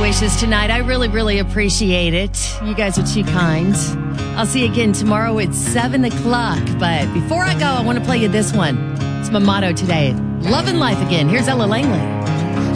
wishes tonight. I really, really appreciate it. You guys are too kind. I'll see you again tomorrow at 7 o'clock. But before I go, I want to play you this one. It's my motto today. Love and life again. Here's Ella Langley.